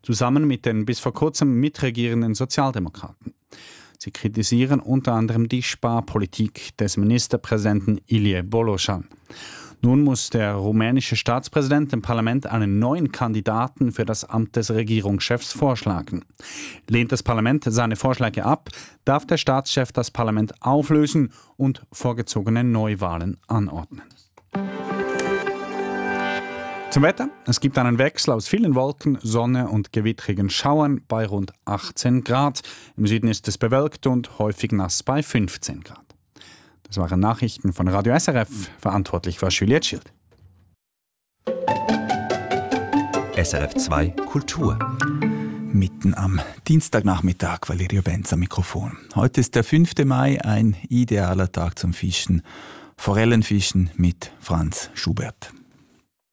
zusammen mit den bis vor kurzem mitregierenden Sozialdemokraten. Sie kritisieren unter anderem die Sparpolitik des Ministerpräsidenten Ilie Bolocan. Nun muss der rumänische Staatspräsident dem Parlament einen neuen Kandidaten für das Amt des Regierungschefs vorschlagen. Lehnt das Parlament seine Vorschläge ab, darf der Staatschef das Parlament auflösen und vorgezogene Neuwahlen anordnen. Zum Wetter. Es gibt einen Wechsel aus vielen Wolken, Sonne und gewittrigen Schauern bei rund 18 Grad. Im Süden ist es bewölkt und häufig nass bei 15 Grad. Das waren Nachrichten von Radio SRF. Verantwortlich war Juliette Schild. SRF 2 Kultur. Mitten am Dienstagnachmittag, Valerio Benz am Mikrofon. Heute ist der 5. Mai, ein idealer Tag zum Fischen. Forellenfischen mit Franz Schubert.